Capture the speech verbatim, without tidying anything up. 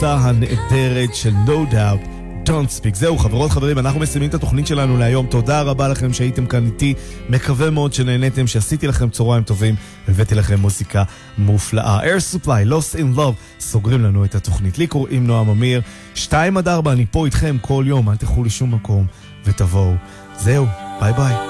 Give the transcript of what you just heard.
הנהדרת של No Doubt, Don't Speak. זהו, חברות חברים, אנחנו מסיימים את התוכנית שלנו להיום. תודה רבה לכם שהייתם כאן איתי, מקווה מאוד שנהניתם, שעשיתי לכם צהריים טובים, הבאתי לכם מוזיקה מופלאה. Air Supply, Lost in Love, סוגרים לנו את התוכנית. לי קוראים נועם אמיר, שתיים עד ארבע, אני פה איתכם כל יום, אל תלכו לשום מקום ותבואו. זהו, ביי ביי.